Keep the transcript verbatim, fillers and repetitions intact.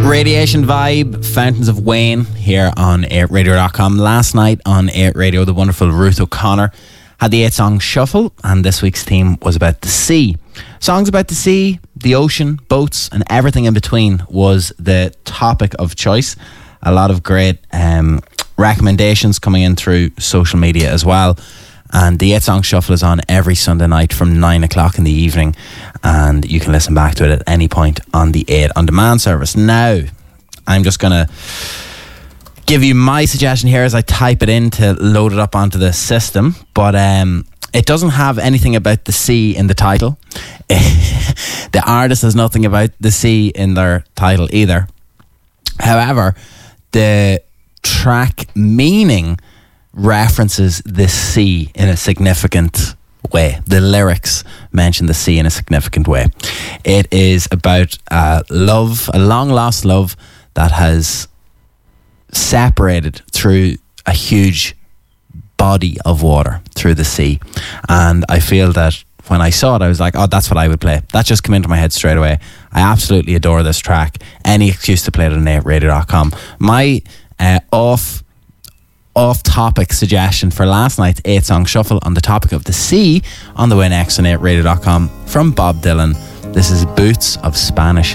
Radiation Vibe, Fountains of Wayne here on eight radio dot com. Last night on eight Radio, the wonderful Ruth O'Connor had the eight song shuffle, and this week's theme was about the sea. Songs about the sea, the ocean, boats, and everything in between was the topic of choice. A lot of great um, recommendations coming in through social media as well. And the eight song shuffle is on every Sunday night from nine o'clock in the evening, and you can listen back to it at any point on the eight on demand service. Now, I'm just going to give you my suggestion here as I type it in to load it up onto the system, but um, it doesn't have anything about the sea in the title. The artist has nothing about the sea in their title either. However, the track meaning references the sea in a significant way. The lyrics mention the sea in a significant way. It is about uh, love, a long lost love that has separated through a huge body of water, through the sea. And I feel that when I saw it, I was like, oh, that's what I would play. That just came into my head straight away. I absolutely adore this track. Any excuse to play it on eight radio dot com. My uh, off off-topic suggestion for last night's eight-song shuffle on the topic of the sea on the way next on eight radio dot com from Bob Dylan. This is Boots of Spanish